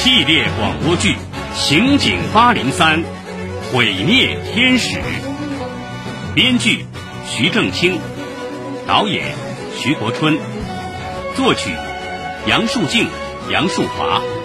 系列广播剧《刑警803：毁灭天使》，编剧徐正清，导演徐国春，作曲杨树静、杨树华。